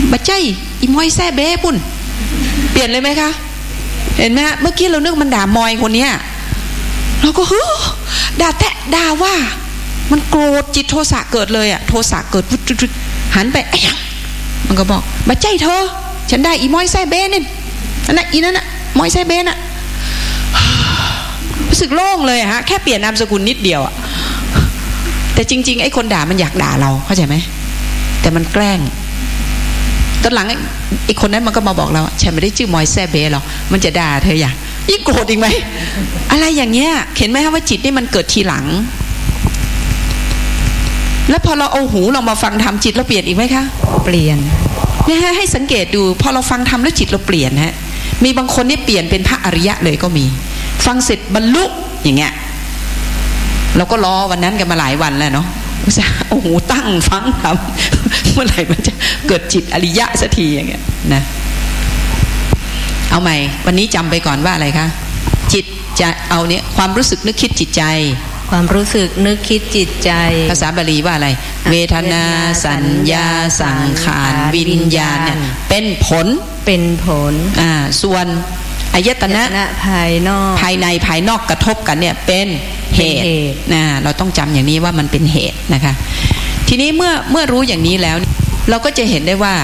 บัจใจอีมอยแซ่เบ้ปุ่นเปลี่ยนเลยไหมคะเห็นไหมฮะเมื่อกี้เรานึกมันด่ามอยคนเนี้ยเราก็ด่าแตะด่าว่ามันโกรธจิตโทสะเกิดเลยอะโทสะเกิดวุดหันไปไอ้ยังมันก็บอกบัจใจเธอฉันได้อีมอยแซ่เบ้นี่นั่นน่ะอีนั่นน่ะมอยแซ่เบ้น่ะรู้สึกโล่งเลยฮะแค่เปลี่ยนนามสกุลนิดเดียวอะแต่จริงๆไอ้คนด่ามันอยากด่าเราเข้าใจไหมแต่มันแกล้งตอนหลังไอ้คนนั้นมันก็มาบอกเราฉันไม่ได้ชื่อมอยแซ่เบ้หรอกมันจะด่าเธออย่างยิ่งโกรธอีกไหมอะไรอย่างเงี้ยเห็นไหมฮะว่าจิตนี่มันเกิดทีหลังแล้วพอเราเอาหูเรามาฟังธรรมจิตเราเปลี่ยนอีกไหมคะเปลี่ยนนะฮะให้สังเกตดูพอเราฟังธรรมแล้วจิตเราเปลี่ยนฮะมีบางคนนี่เปลี่ยนเป็นพระอริยะเลยก็มีฟังเสร็จบรรลุอย่างเงี้ยเราก็รอวันนั้นกันมาหลายวันแล้วเนาะโอ้โหตั้งฟังธรรมเมื่อไหร่มันจะเกิดจิตอริยะสักทีอย่างเงี้ยนะเอาใหม่วันนี้จำไปก่อนว่าอะไรคะจิตจะเอาเนี่ยความรู้สึกนึกคิดจิตใจความรู้สึกนึกคิดจิตใจภาษาบาลีว่าอะไรเวทนาสัญญาสังขารวิญญาณเนี่ยเป็นผลส่วนอายตนะภายนอกภายในภายนอกกระทบกันเนี่ยเป็นเหตุเราต้องจำอย่างนี้ว่ามันเป็นเหตุนะคะทีนี้เมื่อรู้อย่างนี้แล้วเราก็จะเห็นได้ว่า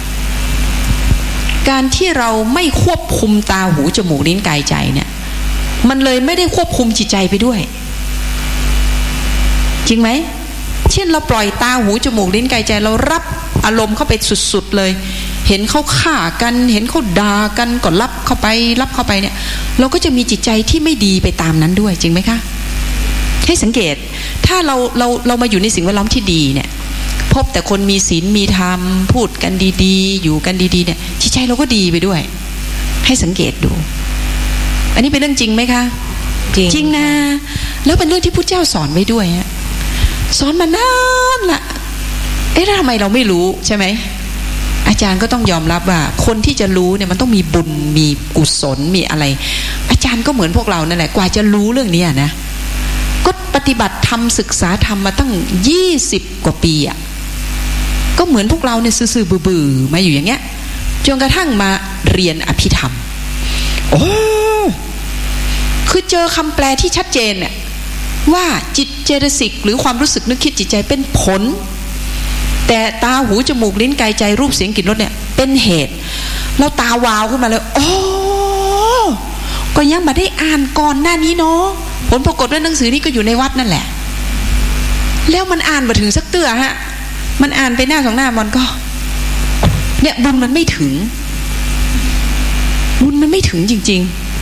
การที่เราไม่ควบคุมตาหูจมูกลิ้นกายใจเนี่ยมันเลยไม่ได้ควบคุมจิตใจไปด้วยจริงไหมเช่นเราปล่อยตาหูจมูกลิ้นกายใจเรารับอารมณ์เข้าไปสุดๆเลยเห็นเขาฆ่ากันเห็นเขาด่ากันก็รับเข้าไปเนี่ยเราก็จะมีจิตใจที่ไม่ดีไปตามนั้นด้วยจริงไหมคะให้สังเกตถ้าเรามาอยู่ในสิ่งแวดล้อมที่ดีเนี่ยพบแต่คนมีศีลมีธรรมพูดกันดีๆอยู่กันดีๆเนี่ยจิตใจเราก็ดีไปด้วยให้สังเกตดูอันนี้เป็นเรื่องจริงไหมคะจริงนะแล้วเป็นเรื่องที่พุทธเจ้าสอนไว้ด้วยฮะสอนมานานละแล้วทำไมเราไม่รู้ใช่ไหมอาจารย์ก็ต้องยอมรับว่าคนที่จะรู้เนี่ยมันต้องมีบุญมีกุศลมีอะไรอาจารย์ก็เหมือนพวกเรานั่นแหละกว่าจะรู้เรื่องนี้นะก็ปฏิบัติธรรมศึกษาธรรมมาตั้ง20 กว่าปีอ่ะก็เหมือนพวกเราเนี่ยซื่อๆบื้อๆมาอยู่อย่างเงี้ยจนกระทั่งมาเรียนอภิธรรมโอ้คือเจอคำแปลที่ชัดเจนเนี่ยว่าจิตเจตสิกหรือความรู้สึกนึกคิดจิตใจเป็นผลแต่ตาหูจมูกลิ้นกายใจรูปเสียงกลิ่นรสเนี่ยเป็นเหตุเราตาวาวขึ้นมาเลยโอ้ก็ยังมาได้อ่านก่อนหน้านี้เนาะผลปรากฏว่าหนังสือนี้ก็อยู่ในวัดนั่นแหละแล้วมันอ่านมาถึงสักเตื้อฮะมันอ่านไปหน้า2 หน้ามันก็เนี่ยบุญมันไม่ถึงจริง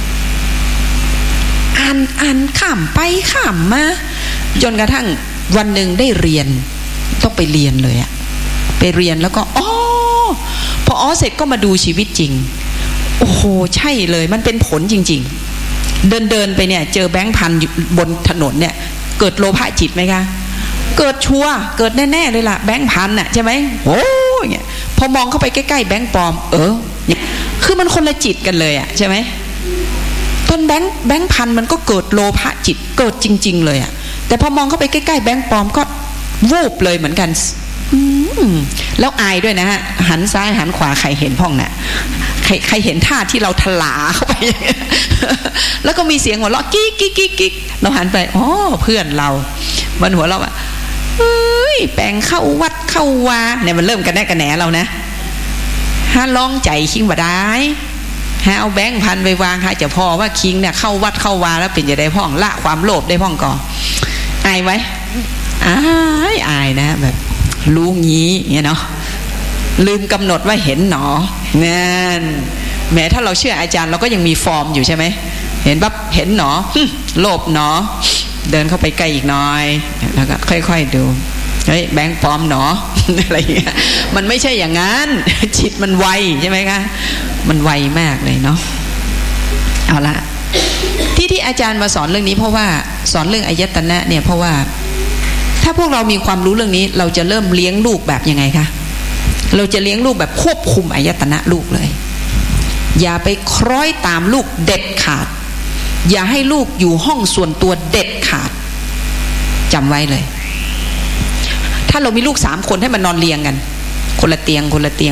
ๆอ่านข้ามไปข้ามมาจนกระทั่งวันหนึ่งได้เรียนต้องไปเรียนเลยอะไปเรียนแล้วก็พอเสร็จก็มาดูชีวิตจริงโอ้โหใช่เลยมันเป็นผลจริงๆเดินไปเนี่ยเจอแบงค์พันอยู่บนถนนเนี่ยเกิดโลภะจิตไหมคะเกิดชัวร์เกิดแน่ๆเลยล่ะแบงค์พันน่ะใช่ไหมโอ้ยเนี่ยพอมองเข้าไปใกล้ๆแบงค์ปลอมคือมันคนละจิตกันเลยอะใช่ไหมต้นแบงค์พันมันก็เกิดโลภะจิตเกิดจริงๆเลยอะแต่พอมองเข้าไปใกล้ๆแบงค์ปลอมก็วูบเลยเหมือนกันแล้วอายด้วยนะฮะหันซ้ายหันขวาใครเห็นพ่องน่ะใครเห็นท่าที่เราทลาเข้าไปแล้วก็มีเสียงหัวเราะกิ๊กกิ๊กกิ๊กกิ๊กเราหันไปเพื่อนเรามันหัวเราะว่าแปลงเข้าวัดเข้าวาเนี่ยมันเริ่มกันแน่กันแหนเรานะฮะลองใจคิงบ่ได้ฮะเอาแบงค์พันไปวางฮะจะพอว่าคิงเนี่ยเข้าวัดเข้าวาแล้วเป็นจะได้พ่องละความโลภได้พ่องก่ออายไหมอายนะแบบรู้งี้เงี้ยเนาะลืมกำหนดว่าเห็นหนอนั่นแม้ถ้าเราเชื่ออาจารย์เราก็ยังมีฟอร์มอยู่ใช่ไหมเห็นปั๊บเห็นหนอโลภหนอเดินเข้าไปใกล้อีกหน่อยแล้วก็ค่อยๆดูเฮ้ยแบงค์ปลอมหนออะไรอย่างเงี้ยมันไม่ใช่อย่างนั้นจิตมันไวใช่ไหมคะมันไวมากเลยเนาะเอาละที่อาจารย์มาสอนเรื่องนี้เพราะว่าสอนเรื่องอายตนะเนี่ยเพราะว่าถ้าพวกเรามีความรู้เรื่องนี้เราจะเริ่มเลี้ยงลูกแบบยังไงคะเราจะเลี้ยงลูกแบบควบคุมอายตนะลูกเลยอย่าไปคล้อยตามลูกเด็ดขาดอย่าให้ลูกอยู่ห้องส่วนตัวเด็ดขาดจำไว้เลยถ้าเรามีลูก3 คนให้มันนอนเรียงกันคนละเตียง